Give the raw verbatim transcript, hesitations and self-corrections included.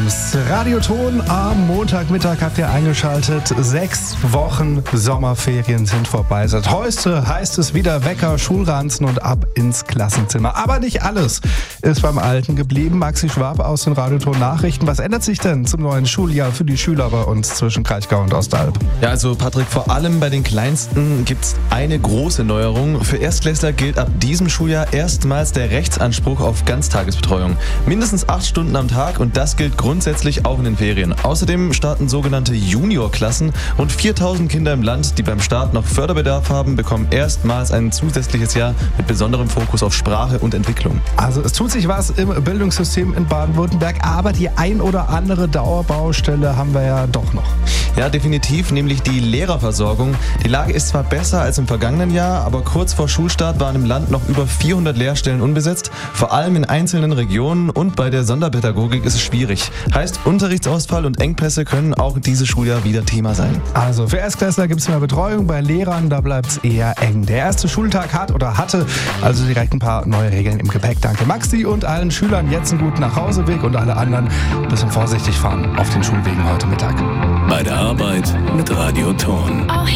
Adams. Radioton am Montagmittag habt ihr eingeschaltet. Sechs Wochen Sommerferien sind vorbei. Seit heute heißt es wieder Wecker, Schulranzen und ab ins Klassenzimmer. Aber nicht alles ist beim Alten geblieben. Maxi Schwab aus den Radioton Nachrichten. Was ändert sich denn zum neuen Schuljahr für die Schüler bei uns zwischen Kraichgau und Ostalb? Ja, also Patrick, vor allem bei den Kleinsten gibt es eine große Neuerung. Für Erstklässler gilt ab diesem Schuljahr erstmals der Rechtsanspruch auf Ganztagesbetreuung. Mindestens acht Stunden am Tag und das gilt grundsätzlich auch in den Ferien. Außerdem starten sogenannte Juniorklassen. Rund viertausend Kinder im Land, die beim Start noch Förderbedarf haben, bekommen erstmals ein zusätzliches Jahr mit besonderem Fokus auf Sprache und Entwicklung. Also es tut sich was im Bildungssystem in Baden-Württemberg, aber die ein oder andere Dauerbaustelle haben wir ja doch noch. Ja, definitiv, nämlich die Lehrerversorgung. Die Lage ist zwar besser als im vergangenen Jahr, aber kurz vor Schulstart waren im Land noch über vierhundert Lehrstellen unbesetzt. Vor allem in einzelnen Regionen und bei der Sonderpädagogik ist es schwierig. Heißt, Unterrichtsausfall und Engpässe können auch dieses Schuljahr wieder Thema sein. Also für Erstklässler gibt es mehr Betreuung, bei Lehrern da bleibt es eher eng. Der erste Schultag hat oder hatte also direkt ein paar neue Regeln im Gepäck. Danke Maxi und allen Schülern jetzt einen guten Nachhauseweg und alle anderen ein bisschen vorsichtig fahren auf den Schulwegen heute Mittag. Bei der Arbeit mit Radioton.